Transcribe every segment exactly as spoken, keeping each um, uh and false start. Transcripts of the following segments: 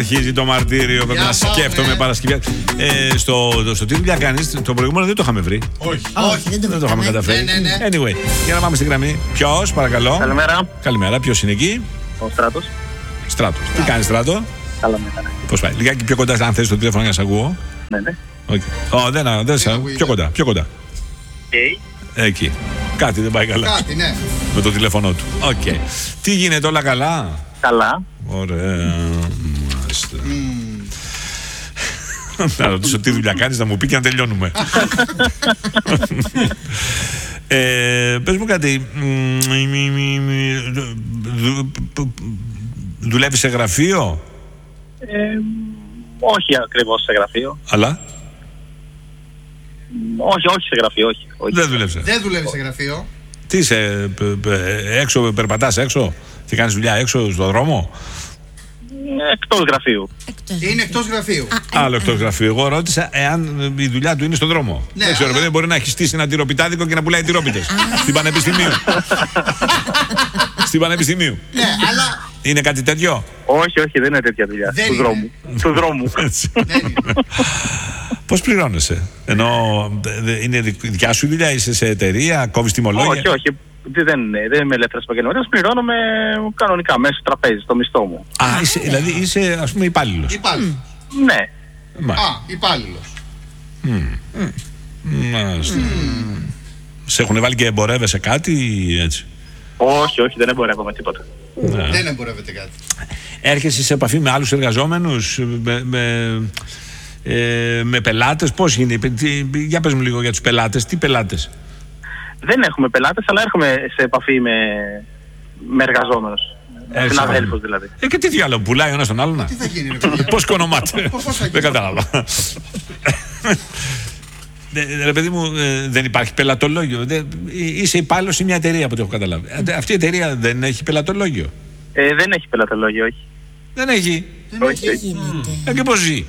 Αρχίζει το μαρτύριο με να σκέφτομαι Παρασκευή. Ε, στο, στο τι δουλειά κάνεις, το προηγούμενο δεν το είχαμε βρει. Όχι, όχι, δεν το, δεν το είχαμε καταφέρει. Ναι, ναι, ναι. Anyway, για να πάμε στην γραμμή. Ποιος, παρακαλώ. Καλημέρα. Καλημέρα, ποιος είναι εκεί? Ο Στράτος. Στράτος. Τι κάνεις, Στράτο? Καλά μετά. Πώς πάει? Λιγάκι πιο κοντά, αν θες το τηλέφωνο για να σ' ακούω. Ναι, ναι. Okay. Oh, δεν, δεν σ' πιο κοντά, πιο κοντά. Okay. Εκεί. Κάτι δεν πάει καλά. Κάτι, ναι. Με το τηλέφωνο του. Οκ. Okay. Τι γίνεται, όλα καλά? Καλά. Ωραία. Μάλιστα. Να ρωτήσω τι δουλειά κάνεις, να μου πει και να τελειώνουμε. ε, πες μου κάτι. Δουλεύεις σε γραφείο? Ε, όχι ακριβώς σε γραφείο. Αλλά? Όχι, όχι σε γραφείο, όχι. όχι. Δεν δουλεύεις. Δεν δουλεύεις σε γραφείο. Τι είσαι, έξω, περπατάς έξω? Τι κάνεις δουλειά έξω στον δρόμο? Εκτός γραφείου. Εκτός. Είναι εκτός γραφείου. Α, άλλο εκτός γραφείου. Εγώ ρώτησα εάν η δουλειά του είναι στον δρόμο. Ναι, δεν ξέρω, αλλά... παιδί, μπορεί να έχει στήσει ένα τυροπιτάδικο και να πουλάει τυρόπιτες. Στην Πανεπιστημίου. Στην Πανεπιστημίου. Ναι, αλλά. Είναι κάτι τέτοιο? Όχι, όχι, δεν είναι τέτοια δουλειά. Του δρόμου. Του δρόμου. Πώς πληρώνεσαι? Ενώ είναι δικιά σου δουλειά, είσαι σε εταιρεία, κόβεις τιμολόγια? Όχι, όχι. Δεν, δεν είμαι ελεύθερος επαγγελματίας, πληρώνομαι κανονικά μέσα στο τραπέζι, στο μισθό μου. Α, είσαι, δηλαδή είσαι ας πούμε υπάλληλος. Υπάλληλος. Mm. Ναι. Μα. Α, υπάλληλος. Mm. Μάλιστα. Mm. Σε έχουν βάλει και εμπορεύεσαι κάτι ή έτσι? Όχι, όχι, δεν εμπορεύομαι τίποτα. Ναι. Δεν εμπορεύεται κάτι. Έρχεσαι σε επαφή με άλλους εργαζόμενους, με, με, ε, με πελάτες, πώς είναι? Για πες μου λίγο για τους πελάτες, τι πελάτες? Δεν έχουμε πελάτες, αλλά έρχομαι σε επαφή με, με εργαζόμενους. Συναδέλφους δηλαδή. Ε, και τι διάλογο, πουλάει ο ένας τον άλλον? Τι θα γίνει, ρε παιδιά? Πώς κονομάτε? Δεν κατάλαβα. Ρε παιδί μου, δεν υπάρχει πελατολόγιο. Είσαι υπάλληλος σε μια εταιρεία από ό,τι έχω καταλάβει. Αυτή η εταιρεία δεν έχει πελατολόγιο? Ε, δεν έχει πελατολόγιο, όχι. Δεν έχει. Δεν όχι, έχει. Ε, και πώς ζει?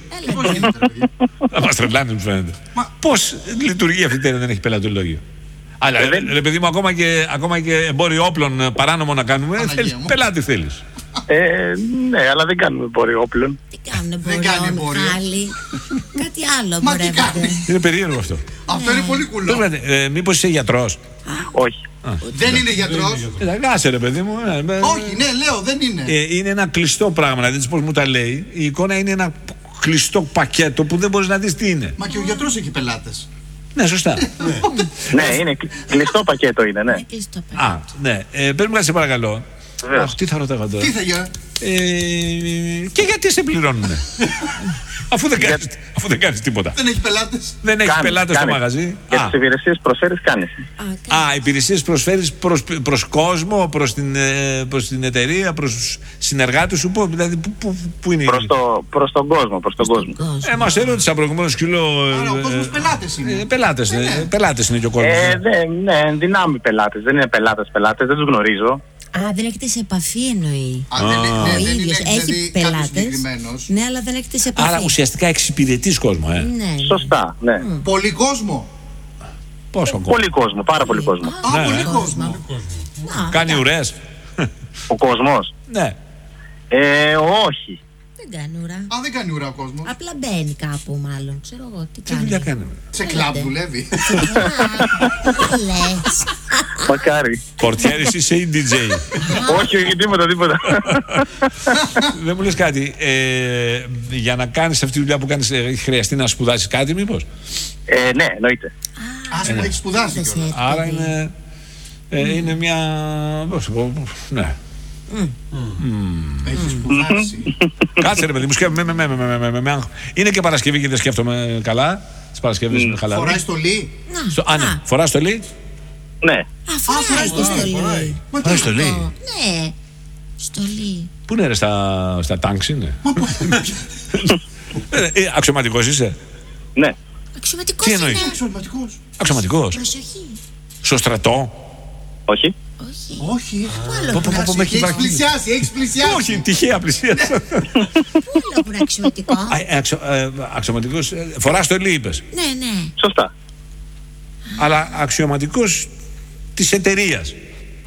Θα μας τρελάνει, μου φαίνεται. Πώς λειτουργεί αυτή η εταιρεία, δεν έχει πελατολόγιο? Αλλά ε, ρε παιδί μου, ακόμα και, ακόμα και εμπόριο όπλων παράνομο να κάνουμε, θέλεις, πελάτη θέλεις. Ε, ναι, αλλά δεν κάνουμε εμπόριο όπλων. Τι κάνουν εμπόριο, Μιχάλη? Κάτι άλλο εμπορεύεται. Είναι περίεργο αυτό. Αυτό είναι πολύ κουλό. Ε, μήπως είσαι γιατρός? Όχι. Δεν είναι γιατρός? Άσε ρε παιδί μου. Όχι, ναι, λέω, δεν είναι. Είναι ένα κλειστό πράγμα, δηλαδή πώς μου τα λέει. Η εικόνα είναι ένα κλειστό πακέτο που δεν μπορείς να δεις τι είναι. Μα και ο γιατρός έχει πελάτες. Ναι, σωστά. Ναι, είναι κλειστό πακέτο, είναι, ναι. Α, ναι. Πες μου κάτι, σε παρακαλώ. Αχ, τι θα ρωτάγα τώρα? Τι θα γίνει? Και γιατί σε πληρώνουνε? Αφού δεν κάνεις, αφού δεν κάνεις τίποτα. Δεν έχει πελάτες. Δεν έχει πελάτες στο μαγαζί. Για τις υπηρεσίες προσφέρεις, κάνεις. Α, υπηρεσίες προσφέρεις προς, προς κόσμο, προς την, προς την εταιρεία, προς τους συνεργάτες σου, πού, δηλαδή πού, πού, πού είναι? Προς, το, προς τον κόσμο, προς τον κόσμο. Ε, μας ερώτησα προηγουμένως κιλό. Άρα ο κόσμος πελάτες είναι. Ε, πελάτες, ε, ναι. πελάτες είναι και ο κόσμος. Ε, ναι, ναι, δυνάμει πελάτες, δεν είναι πελάτες πελάτες, δεν τους γνωρίζω. Α, δεν έχετε σε επαφή εννοεί. Α, δεν είναι, ο δεν ίδιος είναι, έχει δηλαδή, πελάτες. Ναι, αλλά δεν έχετε σε επαφή. Άρα ουσιαστικά εξυπηρετείς κόσμο, ε. Ναι. Σωστά, ναι. Mm. Πολύ κόσμο. Πόσο κόσμο? Πολύ κόσμο, πάρα πολύ κόσμο. Α, ναι, πολύ ναι. κόσμο. Κάνει ουρές? Ο κόσμος? Ναι. Ε, όχι. Δεν κάνει ουρά. Α, δεν κάνει ουρά ο κόσμος. Απλά μπαίνει κάπου, μάλλον. Ξέρω εγώ τι Τι κάνει. δουλειά κάνει? Σε κλαμπ δουλεύει. Τι λες? Μακάρι. Πορτιέρης είσαι ή ντι τζέι? Όχι, όχι, τίποτα, τίποτα. Δεν μου λες κάτι, ε, για να κάνεις αυτή τη δουλειά που κάνεις, έχει χρειαστεί να σπουδάσεις κάτι μήπως? Ε, ναι, εννοείται. Ας πούμε, έχει σπουδάσει κιόλας. Άρα είναι, ε, είναι μια, πώς το πω, ναι. Έχει σπουδάσει. Κάτσε ρε παιδί μου, σκέφτομαι, με, με, με, με, με, με, είναι και Παρασκευή και δεν σκέφτομαι καλά. Τις Παρασκευές είμαι χαλαρή. Φοράει στολή. Στο, α, ναι. Φοράς στολή? Ναι. Α, φοράει και στολή. Φοράει στολή. Ναι, στολή. Πού είναι ρε, στα, στα τάγκς είναι? ε, ε, αξιωματικός είσαι? Ναι. Αξιωματικός Τι είναι. εννοείς? Αξιωματικός. Αξιωματικός? Προσοχή. Στο στρατό? Όχι. Όχι. Όχι. Πού Πω, πω, πω, άλλο με έχει Έχεις βαρθεί. πλησιάσει, έχεις πλησιάσει. Όχι, τυχαία πλησίασα. που είναι αξιωματικό. Α, ε, αξιο, ε, αξιωματικός, ε, φοράς στολή είπες. Ναι, ναι. Σωστά. Αλλά αξιωματικός της εταιρείας.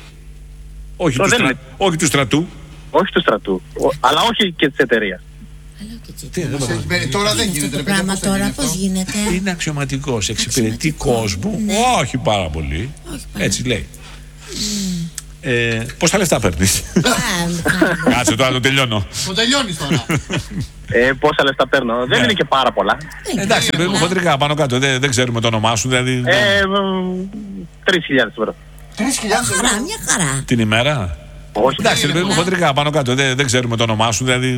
Όχι, Το του, δεν στρα... είναι. όχι του στρατού. Όχι του στρατού. Ο- αλλά όχι και της εταιρείας. Τι, δεν το Ε, Τώρα δεν γίνεται. Το ρε παιδιά, πράγμα πώς θα τώρα γίνει πώς αυτό? γίνεται. είναι αξιωματικός, εξυπηρετεί Αξιωματικό. κόσμο. Ναι. Όχι πάρα πολύ. Όχι πάρα Έτσι λέει. Ε, πόσα λεφτά παίρνεις? Α, καλά. Κάτσε τώρα, το τελειώνω. Το τελειώνεις τώρα. Ε, πόσα λεφτά παίρνω. Δεν Ναι. είναι και πάρα πολλά. Δεν Εντάξει, είναι παιδί μου, πολλά. χοντρικά πάνω κάτω. Δεν, δεν ξέρουμε το όνομά σου, δηλαδή. Ε, τρεις χιλιάδες ευρώ. Τρεις χιλιάδες ευρώ. Χαρά, μια χαρά. Την ημέρα. Όχι. Εντάξει, παιδί μου, χοντρικά πάνω κάτω. Δεν, δεν ξέρουμε το όνομά σου, δηλαδή.